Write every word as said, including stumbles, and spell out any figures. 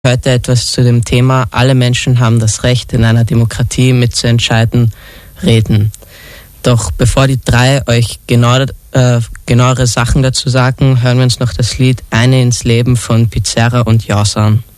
Heute etwas zu dem Thema: Alle Menschen haben das Recht, in einer Demokratie mitzuentscheiden, reden. Doch bevor die drei euch genau, äh, genauere Sachen dazu sagen, hören wir uns noch das Lied Eine ins Leben von Pizzerra und Jaws an.